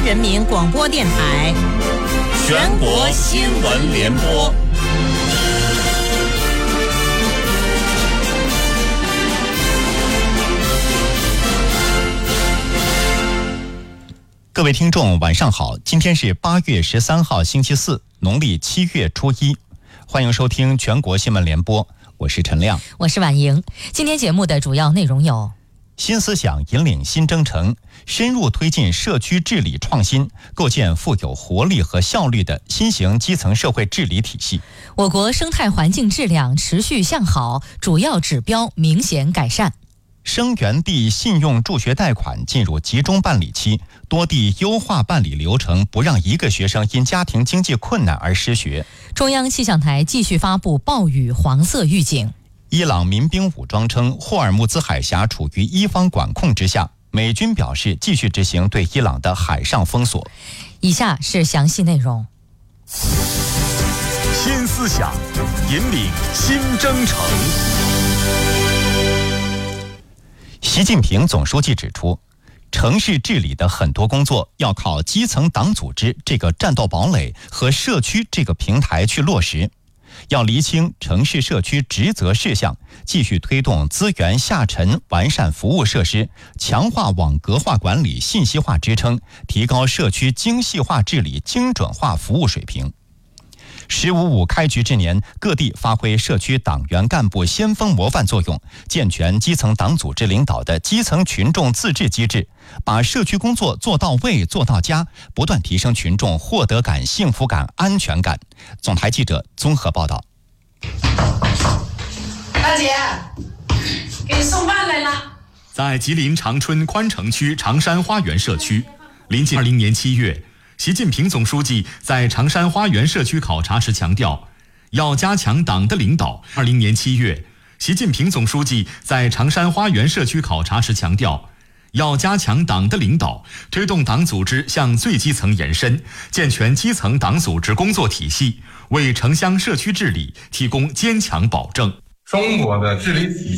人民广播电台全国新闻联播。 各位听众晚上好，今天是8月13号星期四，农历7月初1，欢迎收听全国新闻联播，我是陈亮， 我是婉莹。今天节目的主要内容有： 新思想引领新征程，深入推进社区治理创新，构建富有活力和效率的新型基层社会治理体系。 我国生态环境质量持续向好，主要指标明显改善。 生源地信用助学贷款进入集中办理期，多地优化办理流程，不让一个学生因家庭经济困难而失学。 中央气象台继续发布暴雨黄色预警。 伊朗民兵武装称霍尔木兹海峡处于伊方管控之下，美军表示继续执行对伊朗的海上封锁。 以下是详细内容。 新思想引领新征程。 习近平总书记指出，城市治理的很多工作要靠基层党组织这个战斗堡垒和社区这个平台去落实，要厘清城市社区职责事项，继续推动资源下沉，完善服务设施，强化网格化管理信息化支撑，提高社区精细化治理精准化服务水平。“15.5”开局之年，各地发挥社区党员干部先锋模范作用，健全基层党组织领导的基层群众自治机制，把社区工作做到位、做到家，不断提升群众获得感、幸福感、安全感。总台记者综合报道。 大姐，给你送饭来了。 在吉林长春宽城区长山花园社区，临近2020年7月。习近平总书记在长山花园社区考察时强调，要加强党的领导。2020年7月，习近平总书记在长山花园社区考察时强调，要加强党的领导，推动党组织向最基层延伸，健全基层党组织工作体系，为城乡社区治理提供坚强保证。 中国的治理体系